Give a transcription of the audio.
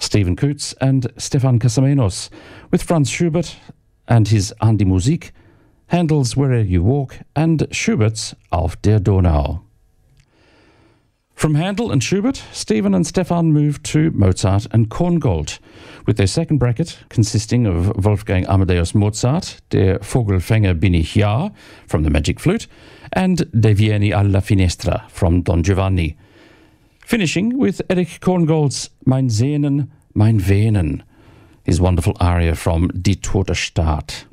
Stephen Coutts and Stefan Casamenos, with Franz Schubert and his An die Musik, Handel's Wherever You Walk, and Schubert's Auf der Donau. From Handel and Schubert, Stephen and Stefan moved to Mozart and Korngold, with their second bracket consisting of Wolfgang Amadeus Mozart, Der Vogelfänger bin ich ja, from the Magic Flute, and De Vieni alla Finestra, from Don Giovanni. Finishing with Erich Korngold's Mein Sehnen, mein Venen, his wonderful aria from Die Tote Staat.